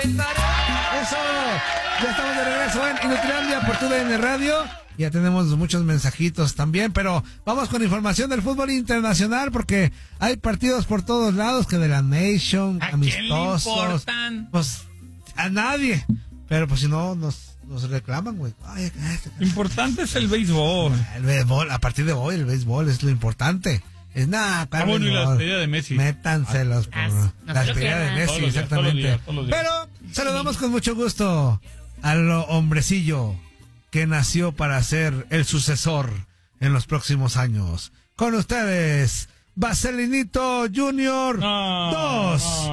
Eso, ya estamos de regreso en Inutilandia por TUDN Radio. Ya tenemos muchos mensajitos también, pero vamos con información del fútbol internacional porque hay partidos por todos lados, que de la Nation, amistosos. ¿A quién le importan? Pues a nadie. Pero pues si no nos reclaman, güey. Lo importante es el béisbol. El béisbol, a partir de hoy el béisbol es lo importante. Es nada, bueno, y la despedida de Messi. Métanselos por la despedida de Messi, días, exactamente. todos los días. Pero saludamos con mucho gusto al hombrecillo que nació para ser el sucesor en los próximos años. Con ustedes, Vaselinito Junior 2,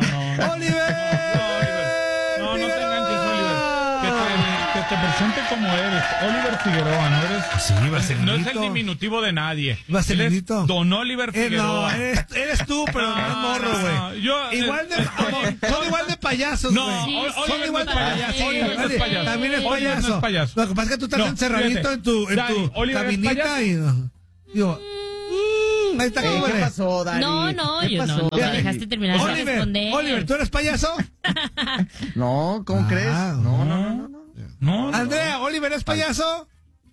Oliver. No te enganches, Oliver. Que te presente como eres. Oliver Figueroa, ¿no eres? Sí, Vaselinito. No es el diminutivo de nadie. Vaselinito. Eres Don Oliver Figueroa. No, eres tú, pero no morro, güey. No, Son igual de payasos, güey. No, Son igual de payasos. Oliver no es payaso. También es Oliver payaso. no es payaso. Lo que pasa es que tú estás No, encerradito fíjate. en tu Oliver es cabinita payaso. y digo, ahí está como ¿Qué pasó, Dari? No, ¿Qué yo pasó? no me dejaste terminar de responder. Oliver, ¿tú eres payaso? No, ¿cómo crees? No. No, Andrea, ¿Oliver es payaso?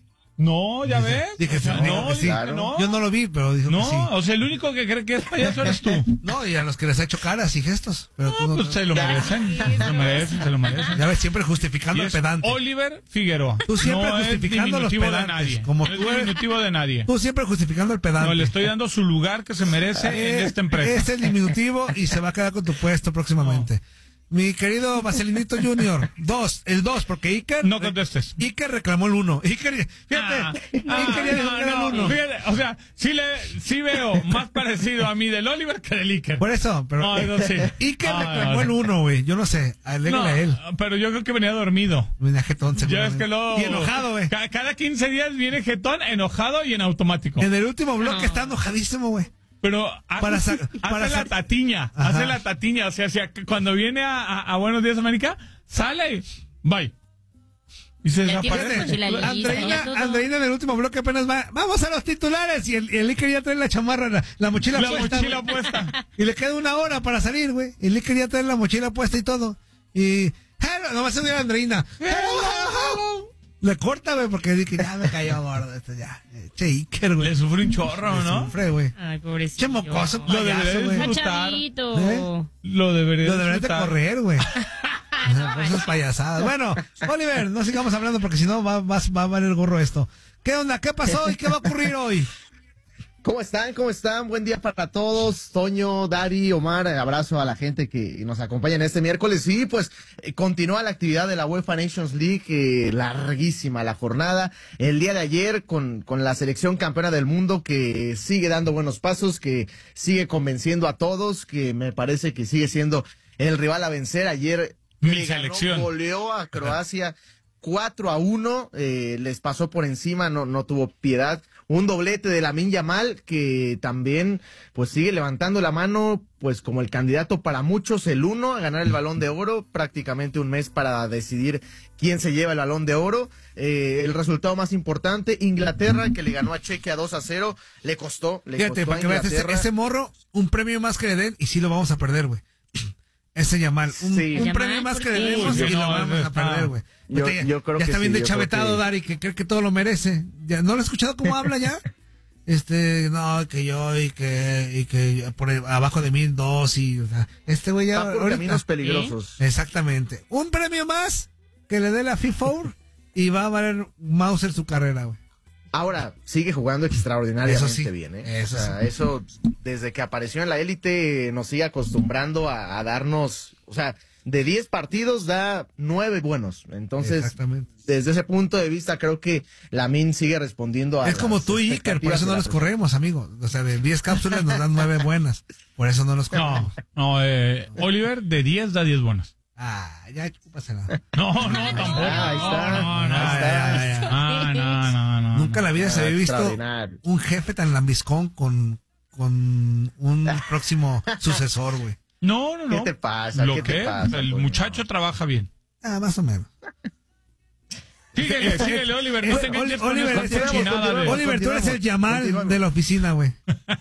no, ya ves. Dije, O sea, no, no, sí. claro. No. Yo no lo vi, pero dijo No, que sí. o sea, el único que cree que es payaso eres tú. No, y a los que les ha hecho caras y gestos. Pero tú no. Pues se lo merecen. Se lo merecen. Ya ves, siempre Y justificando al es pedante. Oliver Figueroa. Tú siempre no justificando a los es diminutivo de pedantes, nadie. como no tú es eres. diminutivo de nadie. Tú siempre justificando al pedante. No, le estoy dando su lugar que se merece en esta empresa. Es el diminutivo y se va a quedar con tu puesto próximamente. Mi querido Vaselinito Junior, el 2, porque Iker... No contestes. Iker reclamó el 1. Iker ya dijo que era el 1. Fíjate, o sea, sí veo más parecido a mí del Oliver que del Iker. Por eso, pero... No, eso sí. Iker No, reclamó no, el 1, güey. Yo no sé, alégrale a él. Pero yo creo que venía dormido. Venía jetón, Ya es que Y enojado, güey. Cada 15 días viene jetón, enojado y en automático. En el último bloque está enojadísimo, güey. Pero hace la tatiña, Ajá. hace la tatiña, o sea, cuando viene a Buenos Días América, sale, bye. Y se Ya tiene desaparece. su mochila lista, Andreina en el último bloque apenas va, vamos a los titulares, y el Iker ya trae la chamarra, la mochila puesta. mochila güey. puesta. Y le queda una hora para salir, güey. El Iker ya trae la mochila puesta y todo. Y, hello, nomás se oye a Andreina. Hello. Le corta, güey, porque dije, ya me cayó gordo esto, ya. Che, Iker, güey. Le sufre un chorro, ¿no? Sufre, güey. Ay, pobrecito. Che, mocoso, Lo debería payaso, güey. disfrutar. Chavito. Lo debería Lo deberían de disfrutar. correr, güey. Por esas payasadas. Bueno, Oliver, no sigamos hablando porque si no va a valer gorro esto. ¿Qué onda? ¿Qué pasó y qué va a ocurrir hoy? ¿Cómo están? ¿Cómo están? Buen día para todos. Toño, Dari, Omar, abrazo a la gente que nos acompaña en este miércoles. Sí, pues continúa la actividad de la UEFA Nations League, larguísima la jornada. El día de ayer con la selección campeona del mundo que sigue dando buenos pasos, que sigue convenciendo a todos, que me parece que sigue siendo el rival a vencer. Ayer Mi selección. goleó a Croacia 4-1, les pasó por encima, no tuvo piedad. Un doblete de Lamine Yamal que también pues sigue levantando la mano pues como el candidato para muchos, el 1 a ganar el Balón de Oro, prácticamente un mes para decidir quién se lleva el Balón de Oro. El resultado más importante, Inglaterra que le ganó a Chequia 2-0, le costó Fíjate, a para que veas Inglaterra. ese morro, un premio más que le den y sí lo vamos a perder, güey. Ese Yamal, un Sí. premio más que le ¿por qué? demos y No, lo vamos a perder, güey. Yo creo ya que está bien sí, yo deschavetado, creo que- Dari, que cree que todo lo merece. ¿Ya no lo he escuchado cómo habla ya? No, que yo y que por abajo de 1002 y, o sea, güey ya Va por ahorita- caminos peligrosos. Exactamente. Un premio más que le dé la FIFA y va a valer Mauser su carrera, güey. Ahora, sigue jugando extraordinariamente Eso sí, bien, eso o sea, sí. eso, desde que apareció en la élite, nos sigue acostumbrando a darnos, o sea, de 10 partidos da 9 buenos. Entonces, Exactamente. desde ese punto de vista, creo que Lamine sigue respondiendo a Es como las tú y Iker, por eso no expectativas de los la corremos, amigo. O sea, de 10 cápsulas nos dan 9 buenas. Por eso no los corremos. No, Oliver de 10 da 10 buenas. Ah, ya, pasa nada. No, tampoco. Ahí está, No, ahí está. no. Nunca en la vida se había visto Extraordinario. un jefe tan lambiscón con un próximo sucesor, güey. No. ¿Qué te pasa? ¿Lo ¿Qué te qué? pasa, El coño? muchacho trabaja bien. Ah, más o menos. Síguele, Oliver. No te enganches con Oliver, esa continuamos, cochinada de... continuamos. Oliver, tú eres el Yamal Continuamos. de la oficina, güey.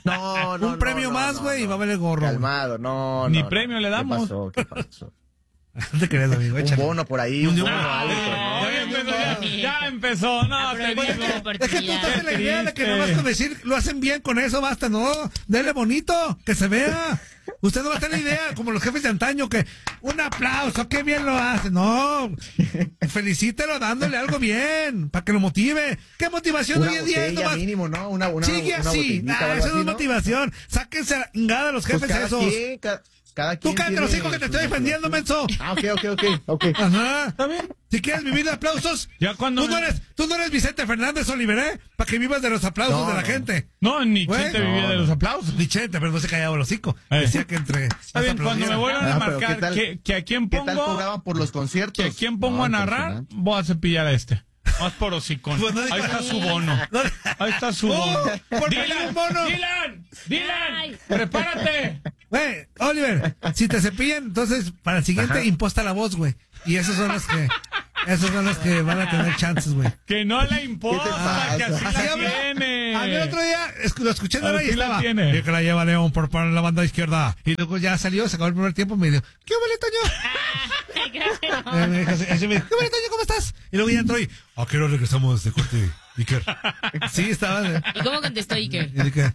No, Un premio más, güey, y va a valer gorro. güey. Calmado, no. Ni no, premio no. le damos. ¿Qué pasó? No te creas, amigo. Un Échale. bono por ahí, un bono alto, ¿no? Ya empezó, no, te digo. Es que tú estás en la idea de que nomás con decir lo hacen bien, con eso basta, no. Dele bonito, que se vea. Usted no va a tener idea, como los jefes de antaño, que un aplauso, qué bien lo hace. No, felicítelo dándole algo bien, para que lo motive. ¿Qué motivación Una hoy en día es botella nomás? mínimo, ¿no? Sigue una así, botellita o algo eso no así, es ¿no? motivación. Sáquense a la chingada los Pues jefes esos. Cada Tú quien cállate los tiene hijos que te sus estoy defendiendo, menso. motivaciones. Ok. Ajá. ¿Está bien? Si quieres vivir de aplausos, Ya cuando tú no eres Vicente Fernández Oliver, ¿eh? Para que vivas de los aplausos No, de la no. gente. No, ni Güey. Chente vivía de los aplausos. Ni Chente, pero no se callaba el hocico. Decía que entre... Está bien, cuando me vuelvan a pero marcar ¿qué tal? que a quién ¿Qué tal pongo, cobraban por los conciertos? que a quién pongo a narrar, voy a cepillar a este. Más por hocicón. Pues no Ahí digas- está su bono. Ahí está su bono. ¿por qué Dylan, un bono? Ay. Prepárate. Güey, Oliver, si te cepillan, entonces para el siguiente imposta la voz, güey. Y esos son los que van a tener chances, güey. Que no la ¿Qué te imposta, pasa? que así Así la habla. tiene. A mí el otro día lo escuché en la radio y Así la estaba. tiene. Y que la lleva León por la banda izquierda. Y luego ya salió, se acabó el primer tiempo y me dijo, ¿qué huele, Toño? Ay, gracias. Me dijo así, me dijo, ¿qué huele, Toño? ¿Cómo estás? Y luego ya entró y, ¿a qué hora regresamos de corte, Iker? Sí, estaba. ¿Y cómo contestó Iker? Y dije,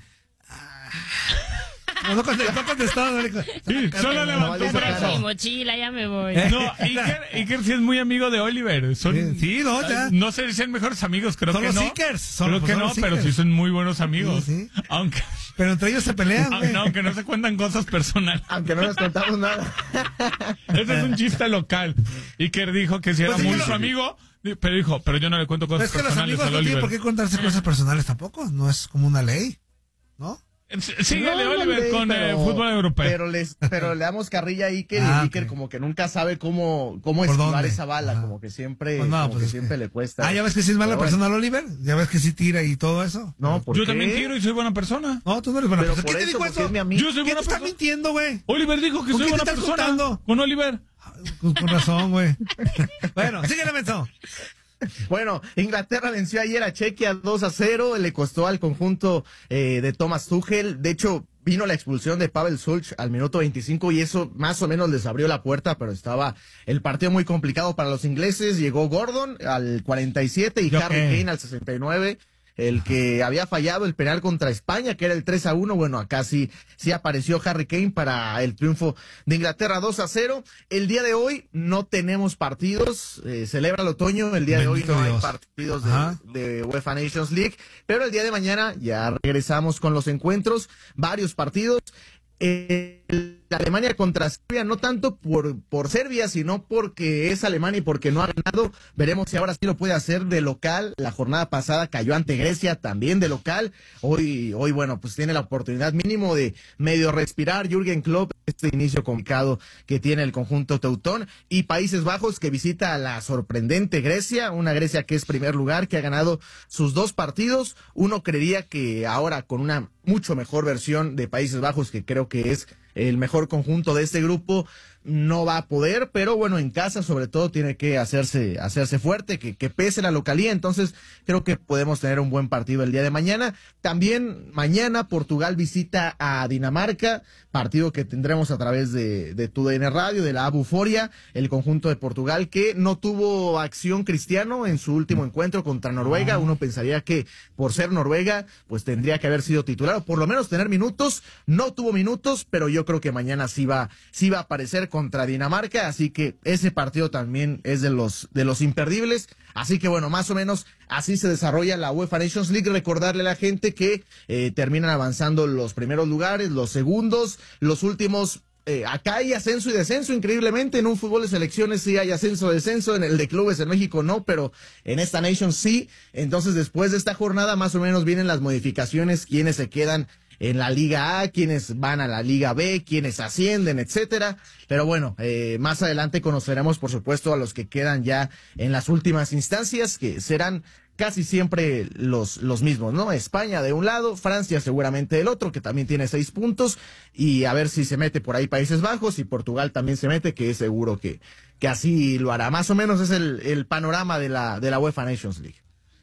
no contestó, no dijo, Sí, solo levantó un No, brazo. Mi mochila, ya me voy. No, Iker sí es muy amigo de Oliver. Son, Sí, no, ya. No sé si sean mejores amigos, creo Son que los no. Seekers, Creo que son no, los pero Seekers. sí son muy buenos amigos. Sí, sí. Aunque, Pero entre ellos se pelean, güey. aunque no se cuentan cosas personales. Aunque no nos contamos nada. Ese es un chiste local. Iker dijo que si era Pues es muy que su amigo, pero dijo, pero yo no le cuento Pero cosas es que los personales amigos al no tienen Oliver. por qué contarse cosas personales tampoco. No es como una ley, ¿no? Síguele, No, Oliver, ley, con pero- fútbol europeo. Pero le damos carrilla a Iker Ah, y Iker ok. como que nunca sabe cómo ¿Por esquivar dónde? esa bala, Ajá. como que siempre, Pues no, como pues que es siempre que- le cuesta. Ya ves que sí es mala Pero bueno. persona el Oliver. Ya ves que sí tira y todo eso. No, ¿por Yo qué? también tiro y soy buena persona. No, tú no eres buena Pero persona. por ¿Quién te eso, dijo porque eso? es mi amigo. Yo soy ¿Quién buena te está persona. mintiendo, güey? Oliver dijo que ¿Con soy quién te buena estás persona. juntando? Con Oliver. Con razón, güey. Bueno, síguele, menso. Bueno, Inglaterra venció ayer a Chequia 2-0, le costó al conjunto de Thomas Tuchel. De hecho, vino la expulsión de Pavel Sulch al minuto 25 y eso más o menos les abrió la puerta, pero estaba el partido muy complicado para los ingleses. Llegó Gordon al 47 y ¿Yo Harry qué? Kane al 69. El que había fallado el penal contra España, que era el 3-1, bueno, acá sí apareció Harry Kane para el triunfo de Inglaterra 2-0. El día de hoy no tenemos partidos, celebra el otoño, el día de hoy Bendito no hay Dios. partidos Ajá. de UEFA Nations League, pero el día de mañana ya regresamos con los encuentros, varios partidos. La Alemania contra Serbia, no tanto por Serbia, sino porque es Alemania y porque no ha ganado. Veremos si ahora sí lo puede hacer de local. La jornada pasada cayó ante Grecia también de local. Hoy, bueno, pues tiene la oportunidad mínimo de medio respirar Jürgen Klopp, este inicio complicado que tiene el conjunto teutón. Y Países Bajos que visita a la sorprendente Grecia, una Grecia que es primer lugar, que ha ganado sus 2 partidos. Uno creería que ahora con una mucho mejor versión de Países Bajos, que creo que es el mejor conjunto de este grupo, no va a poder, pero bueno, en casa sobre todo tiene que hacerse fuerte, que pese la localía. Entonces creo que podemos tener un buen partido el día de mañana. También mañana Portugal visita a Dinamarca, partido que tendremos a través de TUDN Radio, de la Buforia, el conjunto de Portugal que no tuvo acción Cristiano en su último encuentro contra Noruega. Uno pensaría que por ser Noruega pues tendría que haber sido titular o por lo menos tener minutos. No tuvo minutos, pero yo creo que mañana sí va a aparecer contra Dinamarca, así que ese partido también es de los imperdibles. Así que bueno, más o menos así se desarrolla la UEFA Nations League. Recordarle a la gente que terminan avanzando los primeros lugares, los segundos, los últimos. Acá hay ascenso y descenso, increíblemente. En un fútbol de selecciones sí hay ascenso y descenso, en el de clubes en México no, pero en esta Nations sí. Entonces después de esta jornada más o menos vienen las modificaciones, quienes se quedan en la Liga A, quienes van a la Liga B, quienes ascienden, etcétera. Pero bueno, más adelante conoceremos, por supuesto, a los que quedan ya en las últimas instancias, que serán casi siempre los mismos, ¿no? España de un lado, Francia seguramente del otro, que también tiene 6 puntos, y a ver si se mete por ahí Países Bajos, y Portugal también se mete, que es seguro que así lo hará. Más o menos es el panorama de la UEFA Nations League.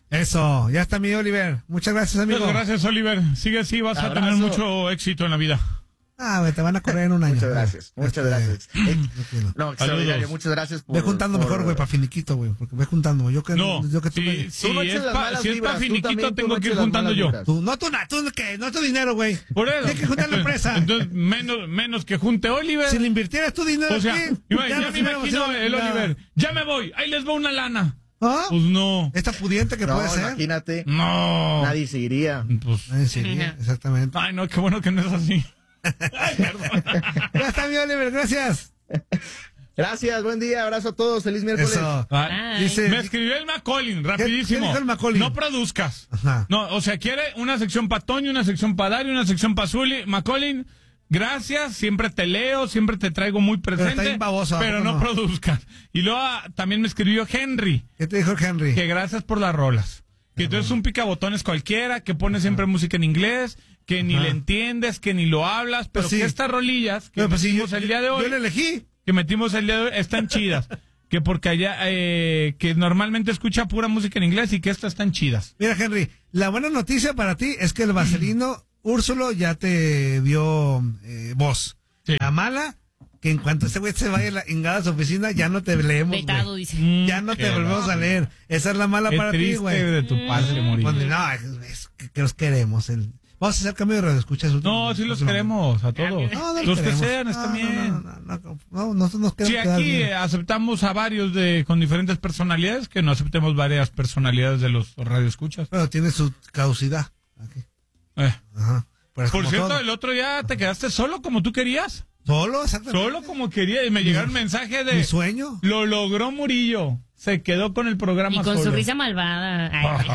Eso, ya está mi Oliver. Muchas gracias, amigo. Muchas gracias, Oliver. Sigue así, vas a Abrazo. tener mucho éxito en la vida. Ah, güey, te van a correr en un año. Muchas gracias, muchas gracias. Tranquilo. No, extraordinario, muchas gracias por... Ve juntando mejor, güey, para finiquito, güey, porque ve juntando. Yo que No, yo que tú si no eches es las pa malas si es vibras, pa' tú finiquito, también, tú tengo no que ir eches las juntando malas yo. vibras. tú, no, ¿qué? No tu dinero, güey. Por eso. Tienes que juntar la empresa. Entonces, menos que junte Oliver. Si le invirtieras tu dinero O sea, aquí, ya no me hubiéramos imagino hecho el nada. Oliver. Ya me voy, ahí les va una lana. ¿Ah? Pues no. Esta pudiente que No, puede ser. imagínate, No. nadie se iría. Pues, Sí, exactamente. ay, no, qué bueno que no es así. Ay, perdón. Ya está, mi Oliver, gracias. Gracias, buen día, abrazo a todos, feliz miércoles. Eso. Ay, Dice, me escribió el Macaulay, rapidísimo. ¿Qué dijo el Macaulay? No produzcas. Ajá. No, o sea, quiere una sección para Toño, una sección para Dario, una sección para Zuli. Macaulay, gracias, siempre te leo, siempre te traigo muy presente. está bien baboso, pero ¿a poco no no? produzcas. Y luego también me escribió Henry, ¿qué te dijo el Henry? que gracias por las rolas. Que tú eres un picabotones cualquiera, que pone siempre música en inglés, que ni le entiendes, que ni lo hablas, pero Pues sí. que estas rolillas que Pero pues sí, metimos el día de hoy, yo le elegí. que metimos el día de hoy, están chidas. Que porque allá, que normalmente escucha pura música en inglés y que estas están chidas. Mira, Henry, la buena noticia para ti es que el vaselino Úrsulo ya te dio voz. Sí. La mala, que en cuanto este güey se vaya a su oficina, ya no te leemos, Vetado, güey. dice. Ya no te Qué volvemos a leer. Esa es la mala Qué para ti, triste güey. de tu parte, morir. Pues, no, es que los queremos. Vamos a hacer cambio de radio, escuchas. No, sí los queremos, a todos. No, no Los que queremos. sean, están bien. No, nosotros nos queremos Sí, quedar aquí bien. aceptamos a varios con diferentes personalidades, que no aceptemos varias personalidades de los radioescuchas. Pero tiene su causidad. Aquí. Ajá. Pero es Por como cierto, todo. el otro día te quedaste solo como tú querías. Solo, exactamente. Solo como quería. Y me llegaron mensajes Mi de... sueño. Lo logró Murillo. Se quedó con el programa Y con solo. su risa malvada.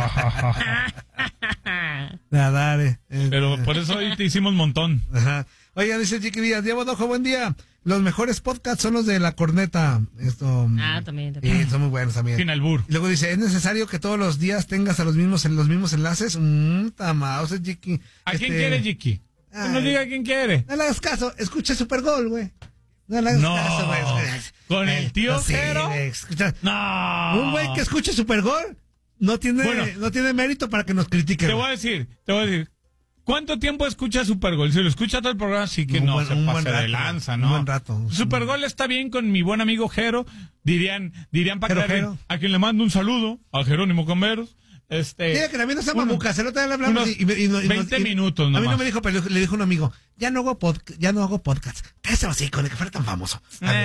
Ay. Nadar, Pero por eso hoy te hicimos montón. Ajá. Oiga, dice Chiqui Díaz, Diego Dojo, buen día. Los mejores podcasts son los de La Corneta. Esto. También. Sí, son muy buenos también. Sin albur. Y luego dice, ¿es necesario que todos los días tengas los mismos enlaces? Tamaos, Chiqui. ¿A quién quiere, Jiki? Que nos diga quién quiere. No le hagas caso, escucha Supergol, güey. No le hagas No. caso, güey. ¿Con el tío sí, Jero? güey, escucha. No. Un güey que escuche Supergol no tiene, Bueno. no tiene mérito para que nos critique. Te voy a decir. ¿Cuánto tiempo escucha Supergol? Si lo escucha todo el programa, sí que Un no buen- se un pase buen de rato, lanza, un ¿no? buen rato. Supergol está bien con mi buen amigo Jero. Dirían para Jero, creer, Jero. a quien le mando un saludo, a Jerónimo Camberos. Mira que también no se uno- mamucas, el otro día le hablamos unos y 20 minutos A mí nomás. no me dijo, pero le dijo un amigo, ya no hago podcast. Cállate así, con el que fuera tan famoso.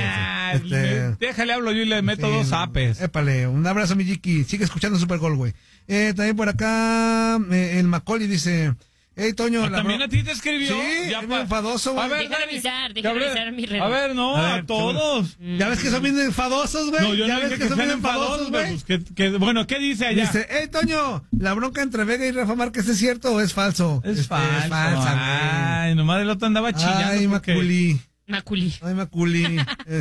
Déjale hablo yo y le meto sí, 2 apes. Épale, un abrazo, mi Jiki. Sigue escuchando Supergol, güey. También por acá, el Macaulay dice, hey, Toño. También a ti te escribió. Sí, Ya es muy enfadoso, güey. A ver, Déjame Dani, avisar, que déjame hable- avisar mi red. A ver, no, A a, ver, todos. Ya ves que son bien enfadosos, güey. No, yo ya no ves dije que son sean bien enfadosos, güey. pues, bueno, ¿qué dice allá? Dice, hey, Toño, ¿la bronca entre Vega y Rafa Márquez es cierto o es falso? Es falso. Es falsa, güey. Ay, nomás el otro andaba chillando. Ay, porque- Maculi. Maculi. Ay, Maculi.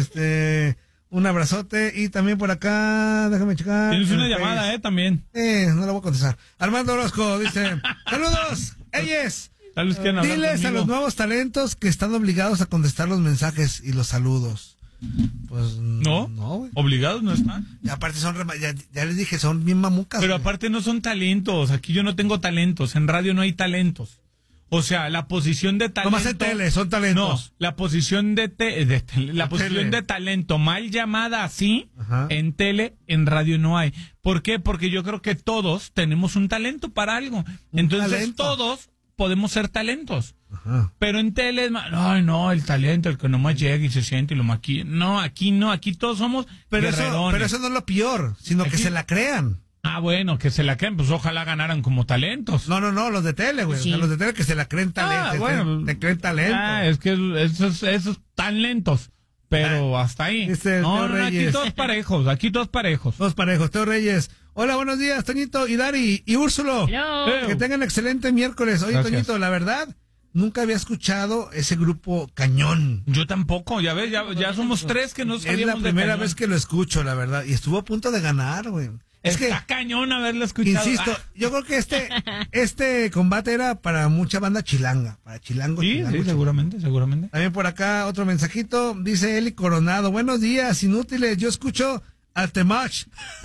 Un abrazote. Y también por acá, déjame checar. Tienes una el llamada, Face. también. No la voy a contestar. Armando Orozco dice, saludos, ellos. Tal vez quieran hablar Diles a conmigo. los nuevos talentos que están obligados a contestar los mensajes y los saludos. Pues ¿No? No, güey. Obligados no están. Y aparte ya les dije, son bien mamucas. Pero güey. aparte no son talentos. Aquí yo no tengo talentos. En radio no hay talentos. O sea, la posición de talento. Nomás en tele, son No, talentos. la posición la posición tele. de talento mal llamada así Ajá. en tele, en radio no hay. ¿Por qué? Porque yo creo que todos tenemos un talento para algo. Entonces talento. todos podemos ser talentos. Ajá. Pero en tele es más, ay no, el talento, el que nomás llega y se siente y lo maquilla. No, aquí todos somos Pero guerrerones. eso no es lo peor, sino que Aquí- se la crean. Ah, bueno, que se la creen, pues ojalá ganaran como talentos. No, los de tele, güey. Sí. O sea, los de tele que se la creen talento. Ah, bueno. Te creen talento. Es que esos tan lentos. Pero hasta ahí. Dice el No, Teo aquí Reyes. todos parejos. Dos parejos, Teo Reyes. Hola, buenos días, Toñito y Dari y Úrsulo. Hello. Que tengan excelente miércoles. Oye, Gracias. Toñito, la verdad, nunca había escuchado ese grupo Cañón. Yo tampoco, ya ves, ya somos 3 que no Es sabíamos la primera de Cañón. vez que lo escucho, la verdad. Y estuvo a punto de ganar, güey. Es que, Está cañón haberlo escuchado. insisto, Ah, yo creo que este combate era para mucha banda chilanga. Para chilango, sí, chilango, sí, chilango. seguramente. También por acá otro mensajito, dice Eli Coronado, buenos días, inútiles, yo escucho al Temach.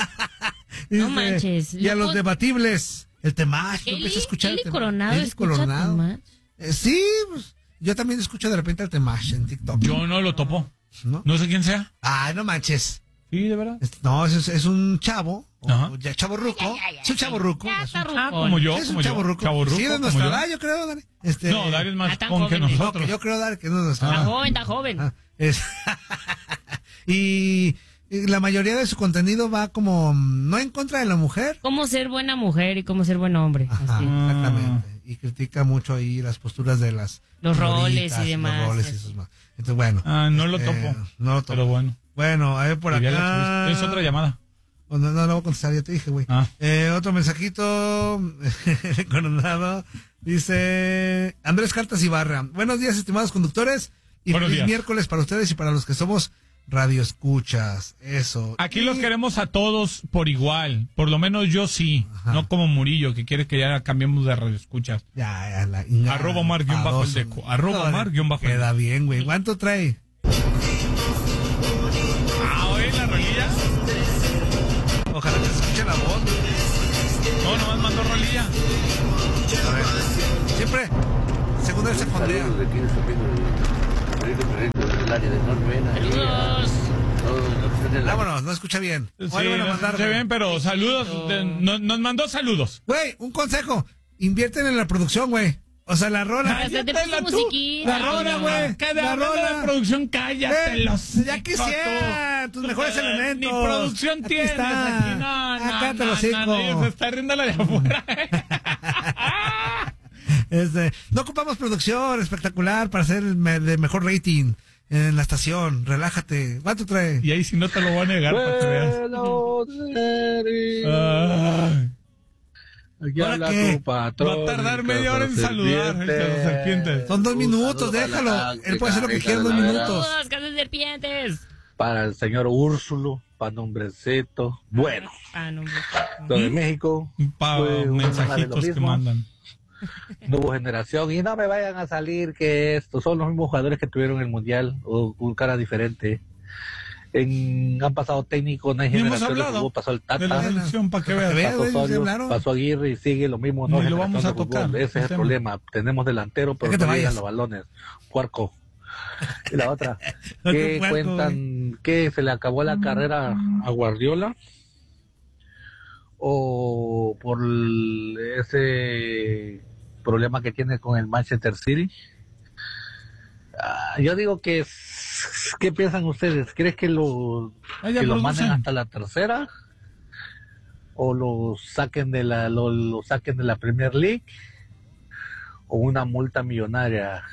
No manches. Y a los Luego- debatibles. El Temach, yo Eli- empecé a escuchar Eli el Temach. Coronado Eli escucha Coronado. Temach. Sí, pues, Yo también escucho de repente al Temash en TikTok. Yo no lo topo. No sé quién sea. Ah, no manches. Sí, de verdad. No, es un chavo. Ajá. Ya chavorruco. Es un chavorruco. Como yo, Es un como yo. chavorruco. Chavorruco, Sí, de como nuestra yo. edad, yo creo, Dari. No, Dari es más tan con que joven, nosotros. Yo creo, Dari, que no es nuestra Está edad. joven, está joven. Ah, y la mayoría de su contenido va como no en contra de la mujer. Cómo ser buena mujer y cómo ser buen hombre. Ajá, Así. exactamente. Y critica mucho ahí las posturas de las Los roles señoritas y demás, Los roles y así. esos más. Entonces, bueno. No lo topo. No lo topo. Pero bueno. Bueno, a ver por Diría acá. Es otra llamada. Oh, no voy a contestar, ya te dije, güey. Ah. Otro mensajito coronado. Dice Andrés Cartas Ibarra. Buenos días, estimados conductores. Y Buenos feliz días. miércoles para ustedes y para los que somos radioescuchas. Eso. Aquí Y- los queremos a todos por igual. Por lo menos yo sí. Ajá. No como Murillo, que quiere que ya cambiemos de radio escuchas. Ya, Arroba Omar guión bajo el deco. Arroba Omar guión bajo el deco. Queda bien, güey. ¿Cuánto trae? Oye, la rolilla. Ojalá que se escuche la voz. No, nomás mandó rolilla. A ver. Siempre. Segunda de secundaria. Saludos de aquí, del área de Norvena. Saludos. Vámonos, no escucha bien. Sí, Vuelven a no mandar, escuché güey. bien, pero saludos. Nos mandó saludos. Güey, un consejo. Invierten en la producción, güey. O sea, la rola. Hasta te puso musiquita. La rola, güey. Cada La rola rola. de producción, cállate. Ya quisiera. Tus mejores elementos. Ni producción Aquí tienes está. aquí. No, Acá te lo sigo. Se está riendo la de afuera. No ocupamos producción espectacular para hacer de mejor rating en la estación. Relájate. ¿Cuánto trae? Y ahí si no te lo voy a negar para que veas. Ay. Aquí ¿Ahora habla qué? tu patrón. Va a tardar media hora en saludar el de las serpientes. Son 2 minutos, Un saludo déjalo. para la Él puede hacer lo que quiera en 2 la verdad. minutos. Saludos, casas serpientes. Para el señor Úrsulo, para Nombrecito. Bueno, No, lo de México. Pa fue una de lo mensajitos que mismo. mandan. No hubo generación. Y no me vayan a salir que estos son los mismos jugadores que tuvieron el Mundial. O con cara diferente. Han pasado técnicos, no hay Ni hemos generación que hablado jugó, pasó el de la Tata. selección para que veas. veas. Pasó güey, ¿sí Osorio, hablaron? pasó Aguirre y sigue lo mismo. Ni No lo vamos a generación de tocar, fútbol. Ese es el tema. problema. Tenemos delantero, pero Es que te no llegan vayas. los balones. Puerco. Y la otra, No, ¿qué qué puerco, cuentan? ¿Que se le acabó la carrera a Guardiola? ¿O por ese problema que tiene con el Manchester City? Yo digo que ¿qué piensan ustedes? ¿Crees que lo Ya manden producen. hasta la tercera? ¿O lo saquen de lo saquen de la Premier League? ¿O una multa millonaria?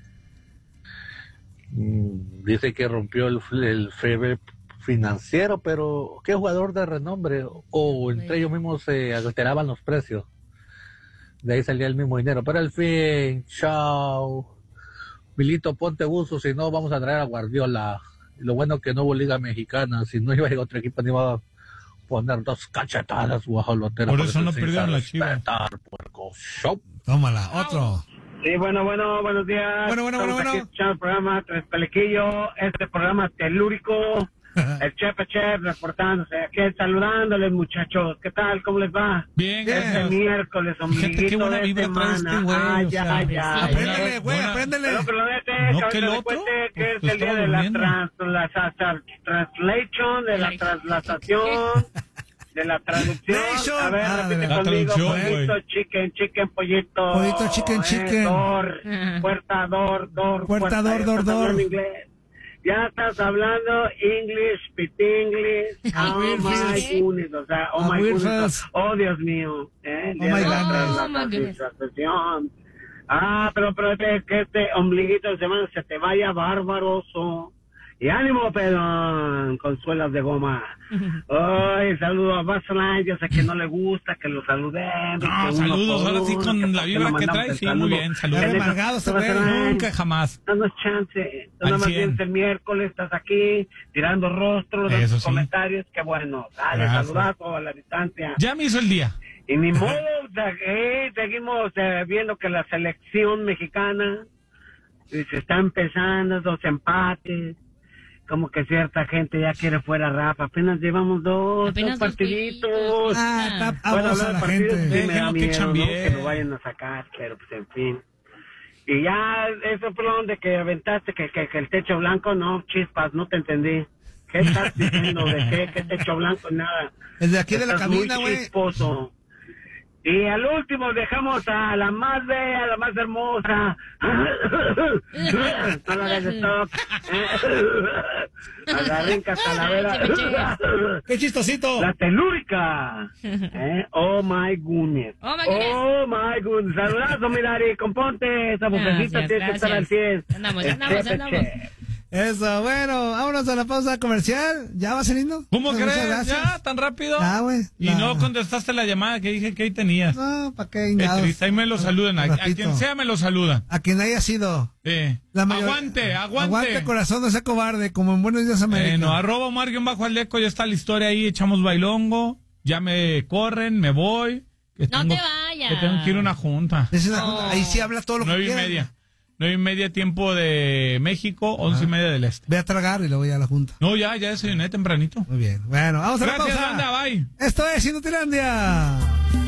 Dice que rompió el fair play financiero, pero ¿qué jugador de renombre? O entre ellos mismos se alteraban los precios. De ahí salía el mismo dinero. Pero al fin, chao. Milito, ponte buzo, si no vamos a traer a Guardiola. Y lo bueno que no hubo liga mexicana, si no iba a ir otro equipo, ni iba a poner 2 cachetadas guajoloteras. Por eso no perdieron la Chivas. Puerco. Show. Tómala, otro. Sí, buenos días. Bueno. Estamos aquí escuchando el programa Tres Pelequillo, este programa telúrico, el Chef reportándose aquí, saludándoles, muchachos. ¿Qué tal? ¿Cómo les va? Bien, Este gracias. miércoles, Fíjate qué ombliguito buena de vibra trae semana. este güey, Ay, o sea, ya. Apréndele, güey, buena- apréndele. Pero que lo nete, No, que que el ahorita otro, les cuente que pues, es el día estaba de la durmiendo. translation, de la traslación, de la traducción. Nation. A ver, Ah, de repite la conmigo, traducción, pollito, güey. chicken, pollito. Pollito, chicken. Door, puerta, door. Puerta, door. Estás hablando inglés. Ya estás hablando English, speak English. Oh my goodness, o sea, oh my goodness. Oh, Dios mío. Oh my goodness. Transmisión. Pero que este ombliguito de semana se te vaya bárbaroso. Y ánimo, pedón, con suelas de goma. Ay, saludo a Baseline, yo sé que no le gusta que lo saludemos. No, saludos, ahora sí con la vibra que trae, sí, muy bien, saludos. Ya remargado ese güey. Nunca jamás. Danos chance. Tú Al nada más 100. vienes el miércoles, estás aquí, tirando rostros, Eso dando sí. comentarios, qué bueno. Dale, Gracias. saludazo a la distancia. Ya me hizo el día. Y ni modo, seguimos viendo que la selección mexicana se está empezando, 2 empates. Como que cierta gente ya quiere fuera Rafa. Apenas llevamos dos partiditos. Está Bueno, abusa hablar de la partidos gente. sí me da Déjenlo que miedo, ¿no? chambie. Que lo vayan a sacar, pero pues en fin. Y ya, ese plan de que aventaste, que el techo blanco, no, chispas, no te entendí. ¿Qué estás diciendo? ¿De qué techo blanco? Nada. El de aquí de la Estás cabina, muy güey. chisposo. Y al último dejamos a la más bella, la más hermosa. No la des stock. A la Rinca Talavera. ¡Qué chistosito! La telúrica. Oh my goodness. Oh my goodness. Oh my goodness. Saludazo, mi Dari. Componte. Esa vocecita Gracias, tiene que estar al 100. Andamos. Eso, bueno, vámonos a la pausa comercial. ¿Ya va saliendo? ¿Cómo Muchas crees? gracias. ¿Ya? ¿Tan rápido? Ah, güey. Y no contestaste la llamada que dije que ahí tenías. No, ¿para qué? Qué Nada. triste, ahí me lo saludan. A Ratito. quien sea me lo saludan. A quien haya sido. La mayor- Aguante. Aguante, corazón, no sea cobarde, como en Buenos Días América. Bueno, @Omar_Aldeco, ya está la historia ahí, echamos bailongo, ya me corren, me voy. Que No te vayas. Que tengo que ir a una junta. Es una junta, ahí sí habla todo lo que 9:30. quiera. 9:30 tiempo de México, 11:30 del este. Ve a tragar y luego ya a la junta. No, ya desayuné tempranito. Muy bien. Bueno, vamos a la Gracias, pausa. banda, bye. Esto es Inutilandia.